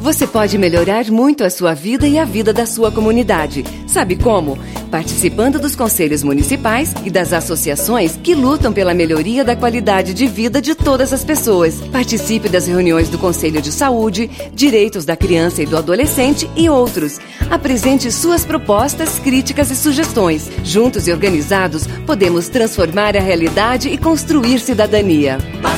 Você pode melhorar muito a sua vida e a vida da sua comunidade. Sabe como? Participando dos conselhos municipais e das associações que lutam pela melhoria da qualidade de vida de todas as pessoas. Participe das reuniões do Conselho de Saúde, Direitos da Criança e do Adolescente e outros. Apresente suas propostas, críticas e sugestões. Juntos e organizados, podemos transformar a realidade e construir cidadania.